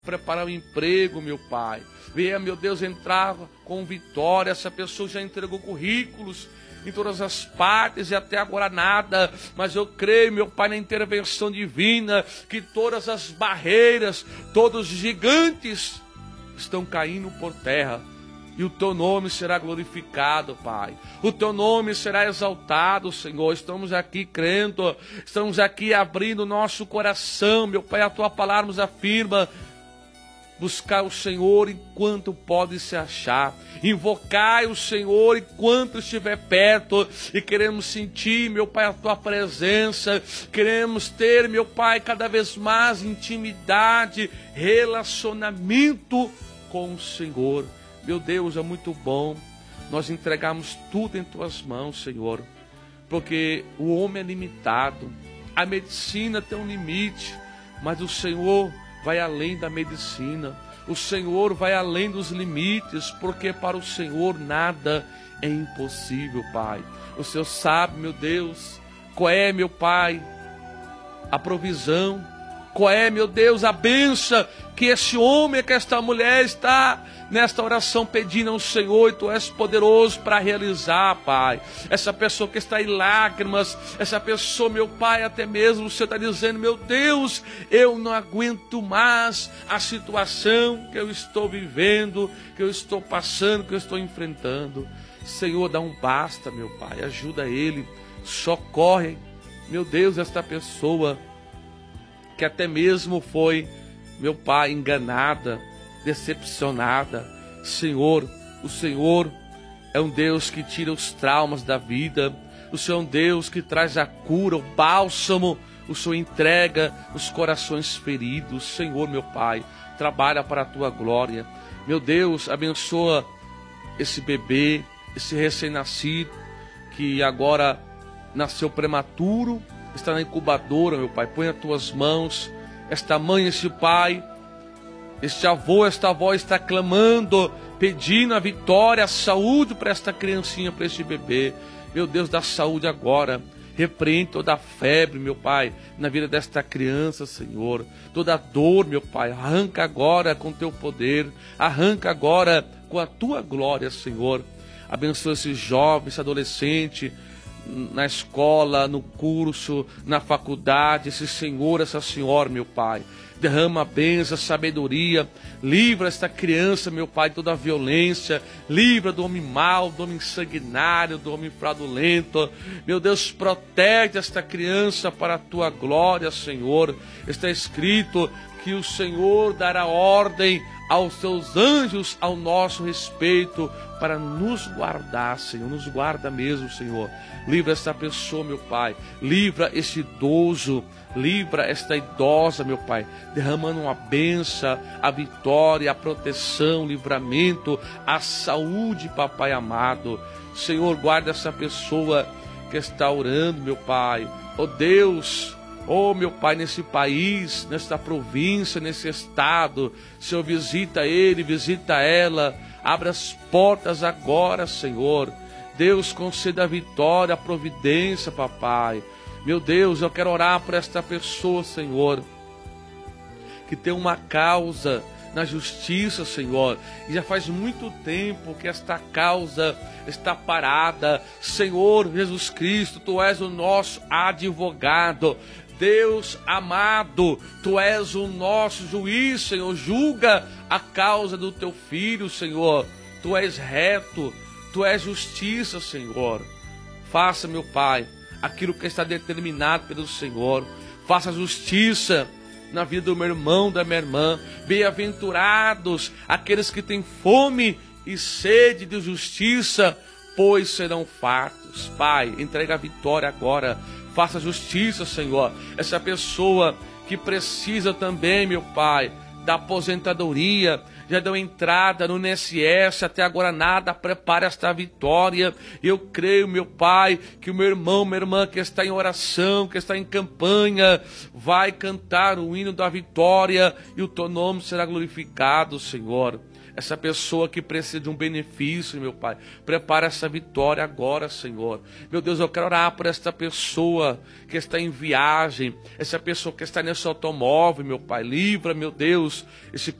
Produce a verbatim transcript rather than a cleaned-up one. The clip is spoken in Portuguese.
preparar o emprego, meu Pai. Venha, meu Deus, entrar com vitória. Essa pessoa já entregou currículos em todas as partes e até agora nada, mas eu creio, meu Pai, na intervenção divina, que todas as barreiras, todos os gigantes estão caindo por terra. E o teu nome será glorificado, Pai. O teu nome será exaltado, Senhor. Estamos aqui crendo, estamos aqui abrindo o nosso coração, meu Pai. A tua palavra nos afirma: buscar o Senhor enquanto pode se achar. Invocai o Senhor enquanto estiver perto. E queremos sentir, meu Pai, a tua presença. Queremos ter, meu Pai, cada vez mais intimidade, relacionamento com o Senhor. Meu Deus, é muito bom nós entregamos tudo em tuas mãos, Senhor. Porque o homem é limitado. A medicina tem um limite, mas o Senhor vai além da medicina. O Senhor vai além dos limites, porque para o Senhor nada é impossível, Pai. O Senhor sabe, meu Deus, qual é, meu Pai, a provisão, qual é, meu Deus, a bênção que esse homem, que esta mulher está nesta oração pedindo ao Senhor, e Tu és poderoso para realizar, Pai. Essa pessoa que está em lágrimas, essa pessoa, meu Pai, até mesmo o Senhor está dizendo: meu Deus, eu não aguento mais a situação que eu estou vivendo, que eu estou passando, que eu estou enfrentando. Senhor, dá um basta, meu Pai, ajuda ele, socorre, meu Deus, esta pessoa que até mesmo foi, meu Pai, enganada, decepcionada. Senhor, o Senhor é um Deus que tira os traumas da vida. O Senhor é um Deus que traz a cura, o bálsamo. O Senhor entrega os corações feridos. Senhor, meu Pai, trabalha para a Tua glória. Meu Deus, abençoa esse bebê, esse recém-nascido que agora nasceu prematuro, está na incubadora, meu Pai. Põe as Tuas mãos. Esta mãe, este pai, este avô, esta avó está clamando, pedindo a vitória, a saúde para esta criancinha, para este bebê. Meu Deus, dá saúde agora. Repreende toda a febre, meu Pai, na vida desta criança, Senhor. Toda a dor, meu Pai, arranca agora com Teu poder. Arranca agora com a Tua glória, Senhor. Abençoa esse jovem, esse adolescente, na escola, no curso, na faculdade, esse senhor, essa senhora, meu Pai. Derrama a bênção, a sabedoria. Livra esta criança, meu Pai, de toda a violência. Livra do homem mau, do homem sanguinário, do homem fraudulento. Meu Deus, protege esta criança para a Tua glória, Senhor. Está escrito que o Senhor dará ordem aos Seus anjos ao nosso respeito, para nos guardar, Senhor. Nos guarda mesmo, Senhor. Livra esta pessoa, meu Pai. Livra este idoso. Livra esta idosa, meu Pai. Derramando uma bênção, a vitória, a proteção, o livramento, a saúde, Papai amado. Senhor, guarda essa pessoa que está orando, meu Pai. Oh Deus, oh, meu Pai, nesse país, nesta província, nesse estado, Senhor, visita ele, visita ela, abre as portas agora, Senhor. Deus, conceda a vitória, a providência, Papai. Meu Deus, eu quero orar por esta pessoa, Senhor, que tem uma causa na justiça, Senhor, e já faz muito tempo que esta causa está parada. Senhor Jesus Cristo, Tu és o nosso advogado. Deus amado, Tu és o nosso juiz, Senhor. Julga a causa do Teu filho, Senhor. Tu és reto, Tu és justiça, Senhor. Faça, meu Pai, aquilo que está determinado pelo Senhor. Faça justiça na vida do meu irmão, da minha irmã. Bem-aventurados aqueles que têm fome e sede de justiça, pois serão fartos. Pai, entrega a vitória agora. Faça justiça, Senhor. Essa pessoa que precisa também, meu Pai, da aposentadoria, já deu entrada no I N S S, até agora nada, prepare esta vitória. Eu creio, meu Pai, que o meu irmão, minha irmã que está em oração, que está em campanha, vai cantar o hino da vitória e o Teu nome será glorificado, Senhor. essa pessoa que precisa de um benefício, meu Pai. Prepara essa vitória agora, Senhor. Meu Deus, eu quero orar por esta pessoa que está em viagem, essa pessoa que está nesse automóvel, meu Pai. Livra, meu Deus, esse